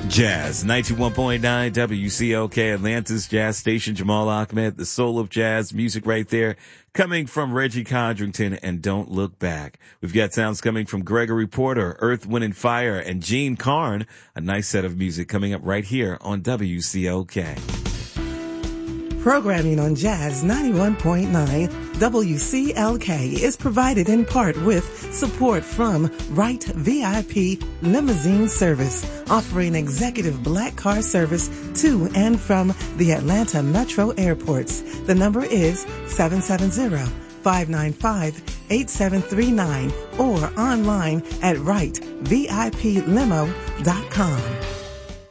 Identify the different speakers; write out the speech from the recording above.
Speaker 1: Jazz, 91.9 WCOK, Atlanta's jazz station. Jamal Ahmed, the soul of jazz music right there, coming from Reggie Condrington and Don't Look Back. We've got sounds coming from Gregory Porter, Earth, Wind and Fire, and Gene Carn. A nice set of music coming up right here on WCOK.
Speaker 2: Programming on Jazz 91.9 WCLK is provided in part with support from Wright VIP Limousine Service, offering executive black car service to and from the Atlanta Metro airports. The number is 770-595-8739 or online at wrightviplimo.com.